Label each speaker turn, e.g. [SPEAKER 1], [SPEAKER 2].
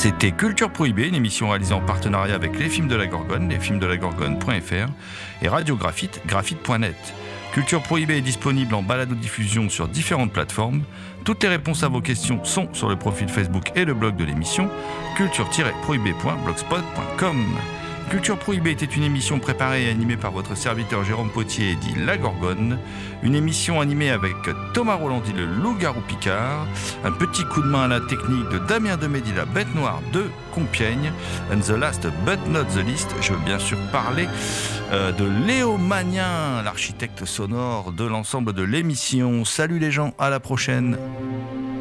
[SPEAKER 1] C'était Culture Prohibée, une émission réalisée en partenariat avec Les Films de la Gorgone, lesfilmsdelagorgone.fr et Radio Graphite, graphite.net. Culture Prohibée est disponible en balado-diffusion sur différentes plateformes. Toutes les réponses à vos questions sont sur le profil Facebook et le blog de l'émission, culture-prohibée.blogspot.com. Culture Prohibée était une émission préparée et animée par votre serviteur Jérôme Potier, dit La Gorgone. Une émission animée avec Thomas Rolandi, le loup-garou Picard. Un petit coup de main à la technique de Damien Demedi, la bête noire de Compiègne. And the last but not the least, je veux bien sûr parler de Léo Magnin, l'architecte sonore de l'ensemble de l'émission. Salut les gens, à la prochaine.